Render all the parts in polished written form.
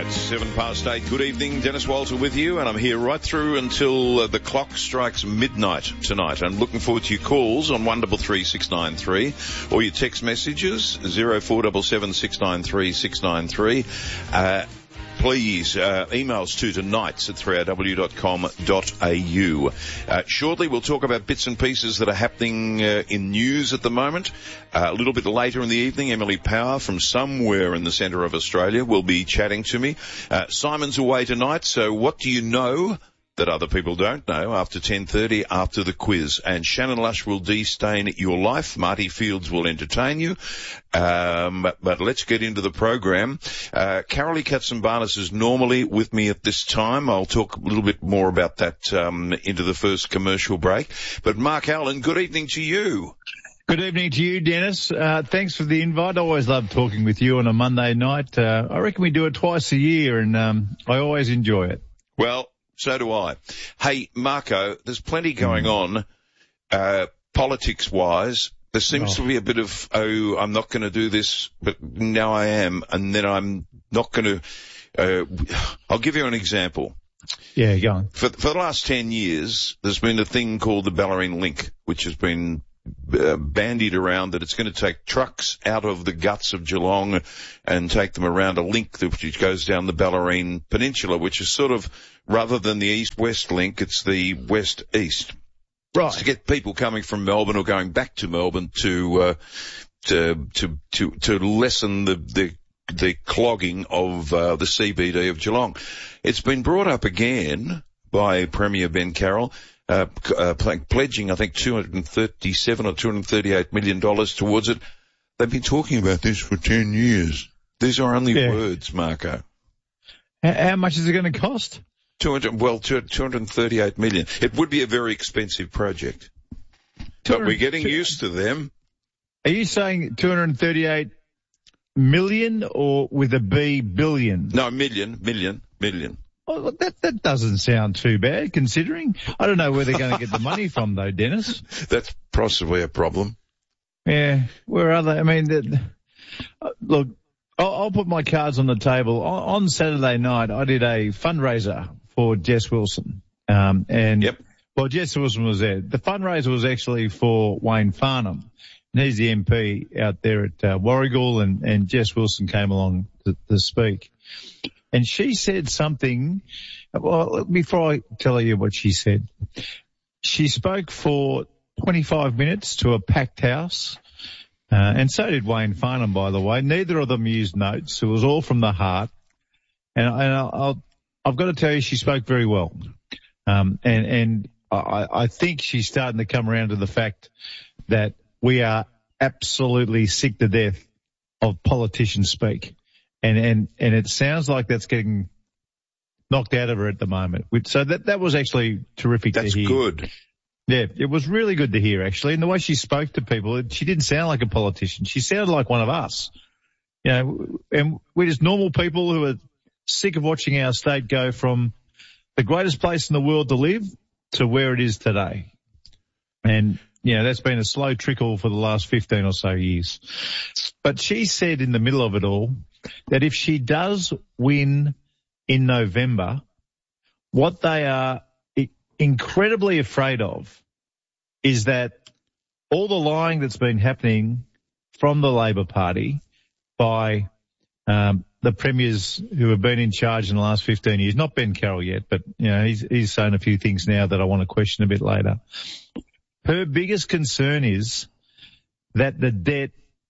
right, 8:07. Good evening, Dennis Walter with you, and I'm here right through until the clock strikes midnight tonight. I'm looking forward to your calls on 133 693 or your text messages 0477 693 693. Please, emails to nights@3rw.com.au. Shortly, we'll talk about bits and pieces that are happening in news at the moment. A little bit later in the evening, Emily Power from somewhere in the centre of Australia will be chatting to me. Simon's away tonight, so what do you know that other people don't know after 10:30 after the quiz? And Shannon Lush will de-stain your life. Marty Fields will entertain you. But let's get into the program. Carolee Katsimbarnis is normally with me at this time. I'll talk a little bit more about that into the first commercial break. But Mark Allen, good evening to you. Good evening to you, Dennis. Thanks for the invite. I always love talking with you on a Monday night. I reckon we do it twice a year, and I always enjoy it. Well, so do I. Hey, Marco, there's plenty going on, politics-wise. There seems to be a bit of, I'm not going to do this, but now I am, and then I'm not going to, I'll give you an example. Yeah, go on. For the last 10 years, there's been a thing called the Bellarine Link, which has been bandied around that it's going to take trucks out of the guts of Geelong and take them around a link which goes down the Bellarine Peninsula, which is sort of, rather than the east-west link, it's the west-east. Right. It's to get people coming from Melbourne or going back to Melbourne to lessen the clogging of the CBD of Geelong. It's been brought up again by Premier Ben Carroll, pledging, I think, $237 or $238 million towards it. They've been talking about this for 10 years. These are only words, Marco. How much is it going to cost? $238 million. It would be a very expensive project. But we're getting used to them. Are you saying 238 million or with a B, billion? No, million. Oh, that doesn't sound too bad, considering. I don't know where they're going to get the money from, though, Dennis. That's possibly a problem. Yeah, where are they? I mean, look, I'll put my cards on the table. On Saturday night, I did a fundraiser for Jess Wilson. Well, Jess Wilson was there. The fundraiser was actually for Wayne Farnham. And he's the MP out there at Warragul, and Jess Wilson came along to speak. And she said something, well, before I tell you what she said, she spoke for 25 minutes to a packed house, and so did Wayne Farnham, by the way. Neither of them used notes. It was all from the heart. And I've got to tell you, she spoke very well. And I think she's starting to come around to the fact that we are absolutely sick to death of politicians speak. And it sounds like that's getting knocked out of her at the moment. So that was actually terrific to hear. That's good. Yeah, it was really good to hear, actually. And the way she spoke to people, she didn't sound like a politician. She sounded like one of us. You know, and we're just normal people who are sick of watching our state go from the greatest place in the world to live to where it is today. And, you know, that's been a slow trickle for the last 15 or so years. But she said in the middle of it all that if she does win in November, what they are incredibly afraid of is that all the lying that's been happening from the Labor Party by the premiers who have been in charge in the last 15 years, not Ben Carroll yet, but you know he's saying a few things now that I want to question a bit later. Her biggest concern is that the debt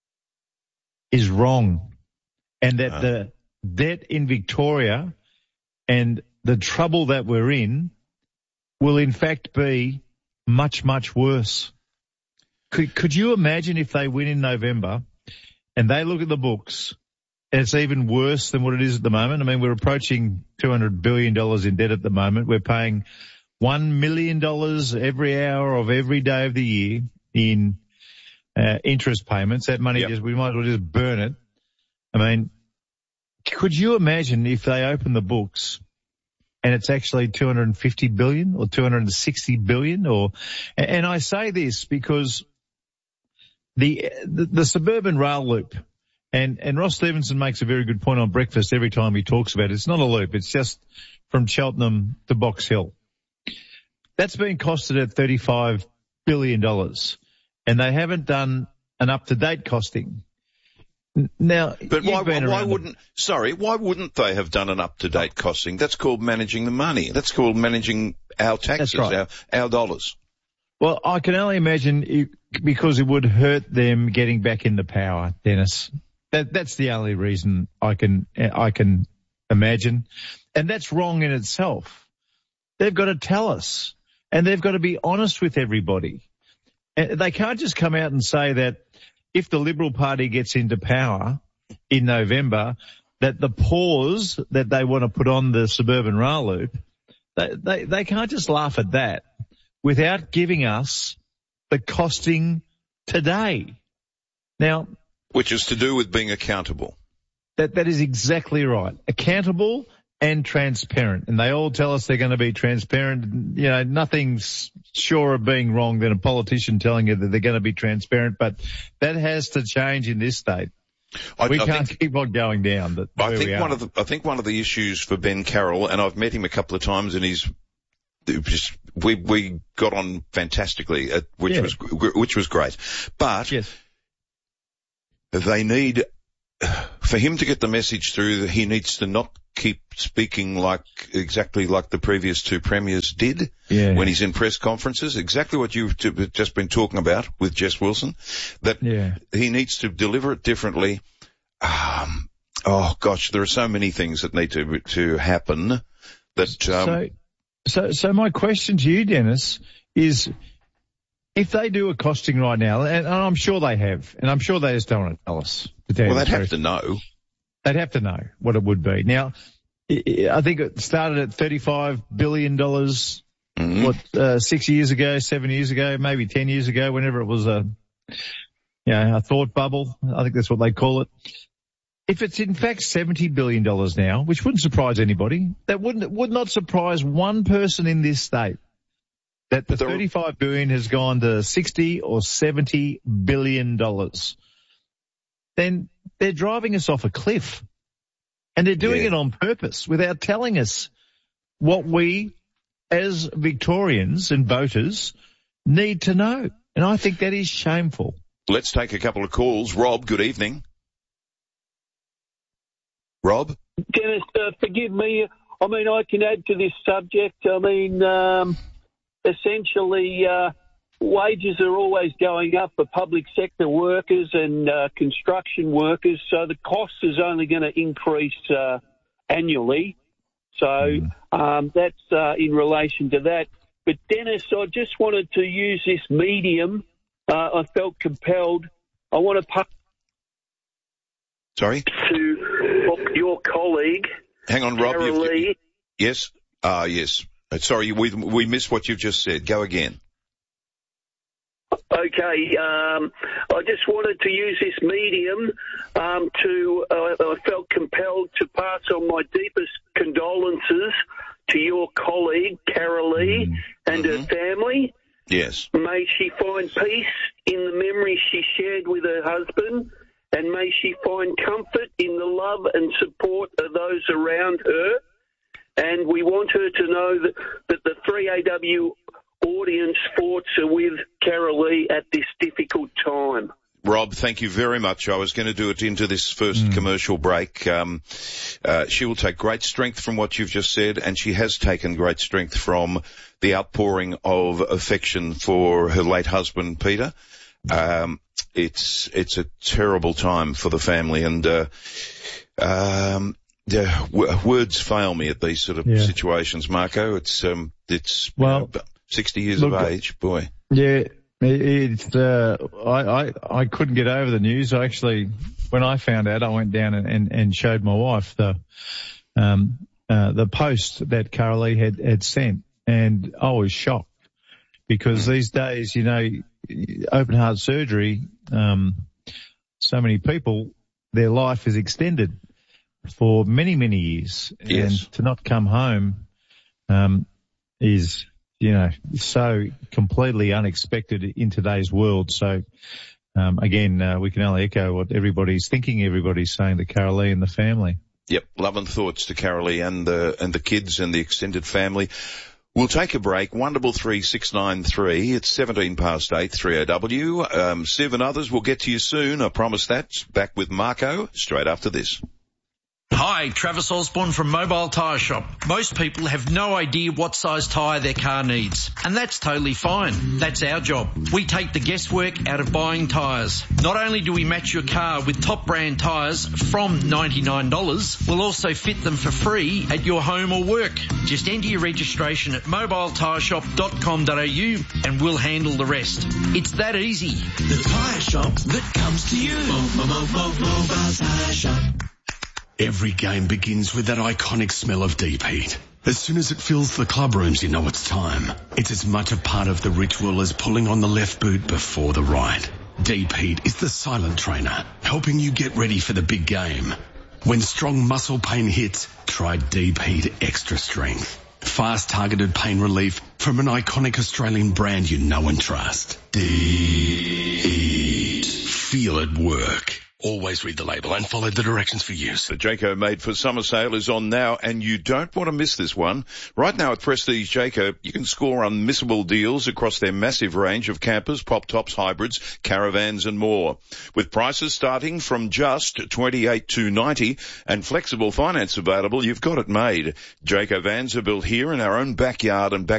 is wrong and that the debt in Victoria and the trouble that we're in will in fact be much, much worse. Could you imagine if they win in November and they look at the books and it's even worse than what it is at the moment? I mean, we're approaching $200 billion in debt at the moment. We're paying $1 million every hour of every day of the year in interest payments. That money, we might as well just burn it. I mean, could you imagine if they open the books and it's actually 250 billion or 260 billion and I say this because the suburban rail loop And Ross Stevenson makes a very good point on breakfast every time he talks about it. It's not a loop. It's just from Cheltenham to Box Hill. That's been costed at $35 billion. And they haven't done an up-to-date costing. Now, but why wouldn't they have done an up-to-date costing? That's called managing the money. That's called managing our taxes, right. our dollars. Well, I can only imagine because it would hurt them getting back into power, Dennis. That's the only reason I can imagine. And that's wrong in itself. They've got to tell us, and they've got to be honest with everybody. And they can't just come out and say that if the Liberal Party gets into power in November, that the pause that they want to put on the suburban rail loop, they can't just laugh at that without giving us the costing today. Now, which is to do with being accountable. That is exactly right. Accountable and transparent. And they all tell us they're going to be transparent. You know, nothing's sure of being wrong than a politician telling you that they're going to be transparent, but that has to change in this state. We can't keep on going down. I think one of the issues for Ben Carroll, and I've met him a couple of times, and we got on fantastically, which was great. But they need, for him to get the message through, he needs to not keep speaking exactly like the previous two premiers did when he's in press conferences, exactly what you've just been talking about with Jess Wilson, that he needs to deliver it differently. There are so many things that need to happen that, So my question to you, Dennis, is if they do a costing right now, and I'm sure they have, and I'm sure they just don't want to tell us. Well, they'd have to know. They'd have to know what it would be. Now, I think it started at $35 billion, 6 years ago, 7 years ago, maybe 10 years ago, whenever it was a thought bubble. I think that's what they call it. If it's in fact $70 billion now, which wouldn't surprise anybody, would not surprise one person in this state, that the $35 billion has gone to $60 or $70 billion, then they're driving us off a cliff. And they're doing it on purpose without telling us what we, as Victorians and voters, need to know. And I think that is shameful. Let's take a couple of calls. Rob, good evening. Rob? Dennis, forgive me. I mean, I can add to this subject. I mean, essentially, wages are always going up for public sector workers and construction workers, so the cost is only going to increase annually. So that's in relation to that. But, Dennis, I just wanted to use this medium. I felt compelled. I want to to your colleague. Hang on, Rob. Yes. Yes. Sorry, we missed what you've just said. Go again. Okay, I just wanted to use this medium I felt compelled to pass on my deepest condolences to your colleague, Carolee, and her family. Yes. May she find peace in the memories she shared with her husband, and may she find comfort in the love and support of those around her. And we want her to know that the 3AW audience thoughts are with Carolee at this difficult time. Rob, thank you very much. I was going to do it into this first commercial break. She will take great strength from what you've just said, and she has taken great strength from the outpouring of affection for her late husband, Peter. It's a terrible time for the family, and words fail me at these sort of situations, Marco. It's 60 years of age, boy. Yeah, I couldn't get over the news. I actually, when I found out, I went down and showed my wife the post that Carolee had sent, and I was shocked because these days, you know, open heart surgery, so many people, their life is extended for many, many years. Yes. And to not come home, is, you know, so completely unexpected in today's world. So, again, we can only echo what everybody's thinking, everybody's saying to Carolee and the family. Yep, love and thoughts to Carolee and the kids and the extended family. We'll take a break. 133 It's 8 3OW. 7 others. We'll get to you soon. I promise that. Back with Marco straight after this. Hi, Travis Osborne from Mobile Tyre Shop. Most people have no idea what size tyre their car needs, and that's totally fine. That's our job. We take the guesswork out of buying tyres. Not only do we match your car with top brand tyres from $99, we'll also fit them for free at your home or work. Just enter your registration at mobiletyreshop.com.au and we'll handle the rest. It's that easy. The tyre shop that comes to you. Mobile Tyre Shop. Every game begins with that iconic smell of deep heat. As soon as it fills the club rooms, you know it's time. It's as much a part of the ritual as pulling on the left boot before the right. Deep heat is the silent trainer, helping you get ready for the big game. When strong muscle pain hits, try Deep Heat Extra Strength. Fast targeted pain relief from an iconic Australian brand you know and trust. Deep Heat. Feel it work. Always read the label and follow the directions for use. The Jayco Made for Summer sale is on now, and you don't want to miss this one. Right now at Prestige Jayco, you can score unmissable deals across their massive range of campers, pop tops, hybrids, caravans and more. With prices starting from just $28,290 and flexible finance available, you've got it made. Jayco vans are built here in our own backyard and back